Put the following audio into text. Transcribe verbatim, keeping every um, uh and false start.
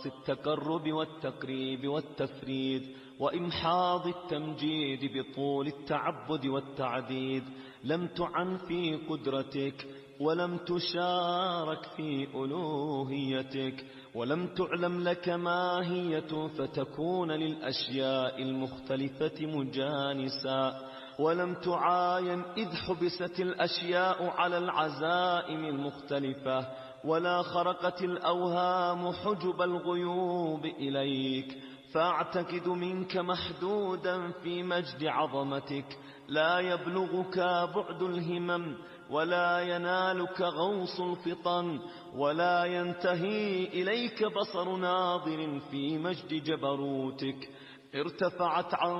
التقرب والتقريب والتفريد وإمحاض التمجيد بطول التعبد والتعديد. لم تعن في قدرتك ولم تشارك في ألوهيتك، ولم تعلم لك ماهية فتكون للأشياء المختلفة مجانسا، ولم تعاين إذ حبست الأشياء على العزائم المختلفة، ولا خرقت الأوهام حجب الغيوب إليك، فاعتقد منك محدودا في مجد عظمتك، لا يبلغك بعد الهمم، ولا ينالك غوص الفطن، ولا ينتهي إليك بصر ناظر في مجد جبروتك. ارتفعت عن